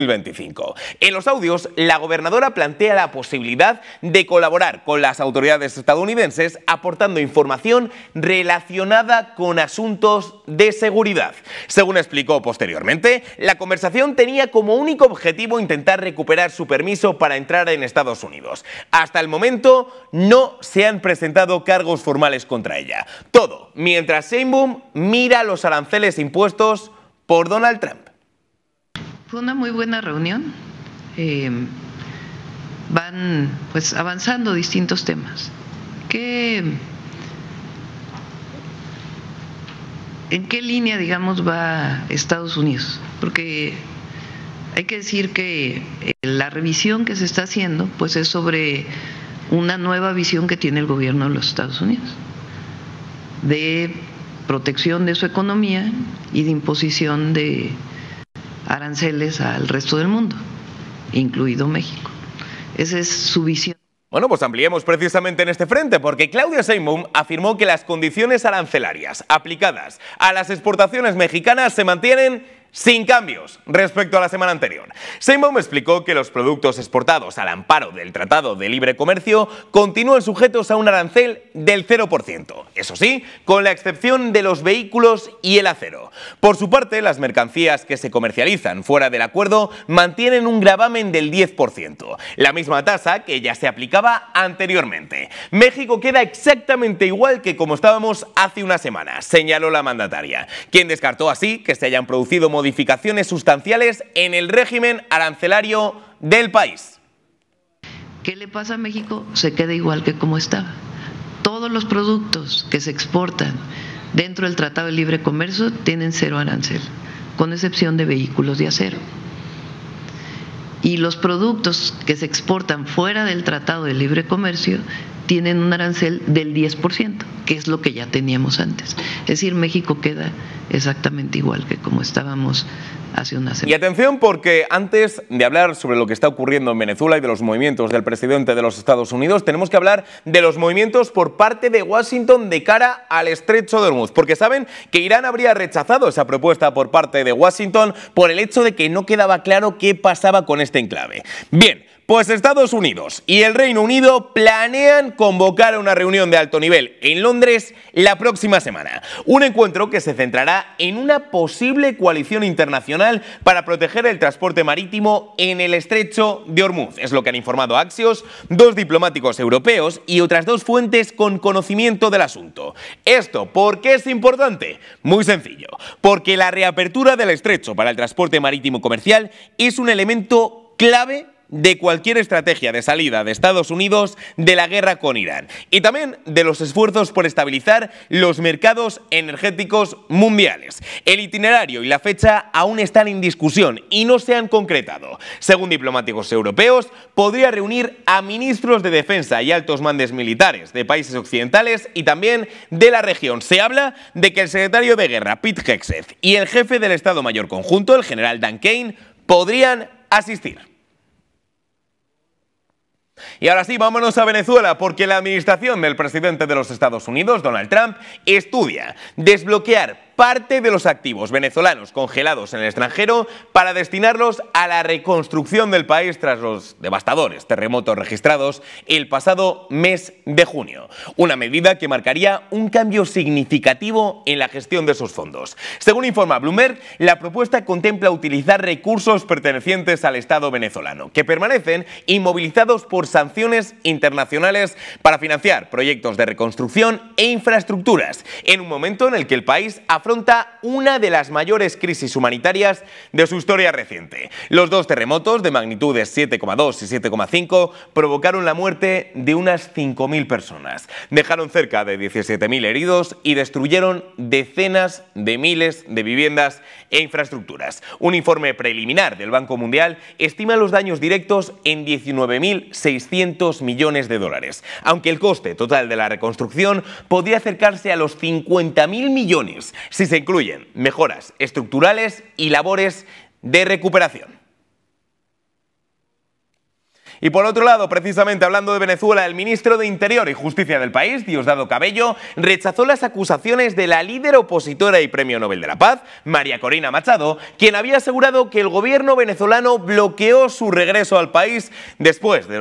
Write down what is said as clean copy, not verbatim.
2025. En los audios, la gobernadora plantea la posibilidad de colaborar con las autoridades estadounidenses aportando información relacionada con asuntos de seguridad. Según explicó posteriormente, la conversación tenía como único objetivo intentar recuperar su permiso para entrar en Estados Unidos. Hasta el momento no se han presentado cargos formales contra ella. Todo mientras Sheinbaum mira los aranceles impuestos por Donald Trump. Fue una muy buena reunión. Van pues avanzando distintos temas. ¿En qué línea, digamos, va Estados Unidos? Porque hay que decir que la revisión que se está haciendo pues es sobre una nueva visión que tiene el gobierno de los Estados Unidos de protección de su economía y de imposición de aranceles al resto del mundo, incluido México. Esa es su visión. Bueno, pues ampliemos precisamente en este frente, porque Claudia Sheinbaum afirmó que las condiciones arancelarias aplicadas a las exportaciones mexicanas se mantienen sin cambios respecto a la semana anterior. Sheinbaum explicó que los productos exportados al amparo del Tratado de Libre Comercio continúan sujetos a un arancel del 0%, eso sí, con la excepción de los vehículos y el acero. Por su parte, las mercancías que se comercializan fuera del acuerdo mantienen un gravamen del 10%, la misma tasa que ya se aplicaba anteriormente. México queda exactamente igual que como estábamos hace una semana, señaló la mandataria, quien descartó así que se hayan producido modificaciones sustanciales en el régimen arancelario del país. ¿Qué le pasa a México? Se queda igual que como estaba. Todos los productos que se exportan dentro del Tratado de Libre Comercio tienen cero arancel, con excepción de vehículos de acero. Y los productos que se exportan fuera del Tratado de Libre Comercio tienen un arancel del 10%, que es lo que ya teníamos antes. Es decir, México queda exactamente igual que como estábamos hace una semana. Y atención, porque antes de hablar sobre lo que está ocurriendo en Venezuela y de los movimientos del presidente de los Estados Unidos, tenemos que hablar de los movimientos por parte de Washington de cara al Estrecho de Hormuz, porque saben que Irán habría rechazado esa propuesta por parte de Washington por el hecho de que no quedaba claro qué pasaba con este enclave. Bien, pues Estados Unidos y el Reino Unido planean convocar una reunión de alto nivel en Londres la próxima semana. Un encuentro que se centrará en una posible coalición internacional para proteger el transporte marítimo en el Estrecho de Hormuz. Es lo que han informado Axios, dos diplomáticos europeos y otras dos fuentes con conocimiento del asunto. ¿Esto por qué es importante? Muy sencillo, porque la reapertura del Estrecho para el transporte marítimo comercial es un elemento clave de cualquier estrategia de salida de Estados Unidos de la guerra con Irán y también de los esfuerzos por estabilizar los mercados energéticos mundiales. El itinerario y la fecha aún están en discusión y no se han concretado. Según diplomáticos europeos, podría reunir a ministros de defensa y altos mandos militares de países occidentales y también de la región. Se habla de que el secretario de guerra, Pete Hegseth, y el jefe del Estado Mayor Conjunto, el general Dan Kane, podrían asistir. Y ahora sí, vámonos a Venezuela, porque la administración del presidente de los Estados Unidos, Donald Trump, estudia desbloquear parte de los activos venezolanos congelados en el extranjero para destinarlos a la reconstrucción del país tras los devastadores terremotos registrados el pasado mes de junio. Una medida que marcaría un cambio significativo en la gestión de esos fondos. Según informa Bloomberg, la propuesta contempla utilizar recursos pertenecientes al Estado venezolano, que permanecen inmovilizados por sanciones internacionales para financiar proyectos de reconstrucción e infraestructuras, en un momento en el que el país afronta una de las mayores crisis humanitarias de su historia reciente. Los dos terremotos de magnitudes 7,2 y 7,5 provocaron la muerte de unas 5.000 personas, dejaron cerca de 17.000 heridos y destruyeron decenas de miles de viviendas e infraestructuras. Un informe preliminar del Banco Mundial estima los daños directos en 19.600 millones de dólares, aunque el coste total de la reconstrucción podría acercarse a los 50.000 millones si se incluyen mejoras estructurales y labores de recuperación. Y por otro lado, precisamente hablando de Venezuela, el ministro de Interior y Justicia del país, Diosdado Cabello, rechazó las acusaciones de la líder opositora y Premio Nobel de la Paz, María Corina Machado, quien había asegurado que el gobierno venezolano bloqueó su regreso al país después de